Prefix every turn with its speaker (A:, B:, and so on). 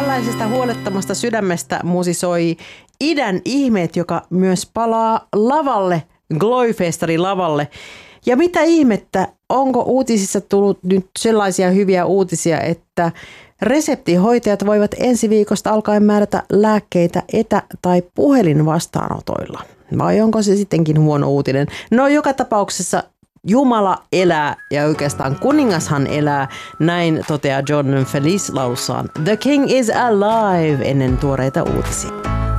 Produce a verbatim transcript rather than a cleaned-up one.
A: Tällaisesta huolettomasta sydämestä musisoi Idän ihmeet, joka myös palaa lavalle, Gloy-festarin lavalle. Ja mitä ihmettä, onko uutisissa tullut nyt sellaisia hyviä uutisia, että reseptihoitajat voivat ensi viikosta alkaen määrätä lääkkeitä etä- tai puhelinvastaanotoilla? Vai onko se sittenkin huono uutinen? No joka tapauksessa Jumala elää ja oikeastaan kuningashan elää, näin toteaa John Felice laulussaan The King is Alive ennen tuoreita uutisia.